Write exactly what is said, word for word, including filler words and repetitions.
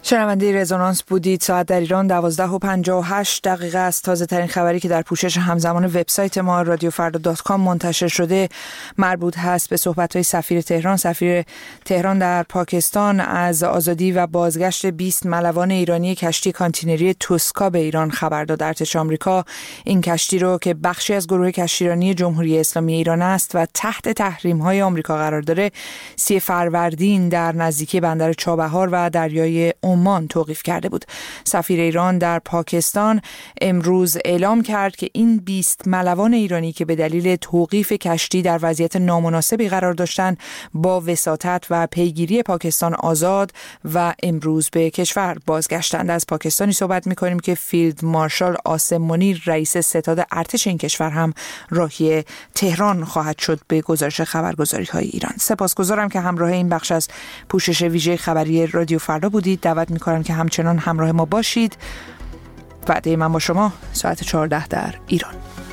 شنونده رزونانس بودید. ساعت در ایران دوازده و پنجاه و هشت دقیقه است. تازه ترین خبری که در پوشش همزمان وبسایت ما رادیو فردا دات کام منتشر شده مربوط هست به صحبت‌های سفیر تهران. سفیر تهران در پاکستان از آزادی و بازگشت بیست ملوان ایرانی کشتی کانتینری توسکا به ایران خبر داد. ارتش آمریکا این کشتی رو که بخشی از گروه کشتیرانی جمهوری اسلامی ایران است و تحت تحریم‌های آمریکا قرار داره، سی فروردین در نزدیکی بندر چابهار و دریای عمان توقیف کرده بود. سفیر ایران در پاکستان امروز اعلام کرد که این بیست ملوان ایرانی که به دلیل توقیف کشتی در وضعیت نامناسبی قرار داشتند با وساطت و پیگیری پاکستان آزاد و امروز به کشور بازگشتند. از پاکستانی صحبت می‌کنیم که فیلد مارشال عاصم منیر رئیس ستاد ارتش این کشور هم راهی تهران خواهد شد به گزارش خبرگزاری‌های ایران. سپاسگزارم که همراه این بخش از پوشش ویژه خبری رادیو فردا بودید. دعوت می‌کنم که همچنان همراه ما باشید. وعده من با شما ساعت چهارده در ایران.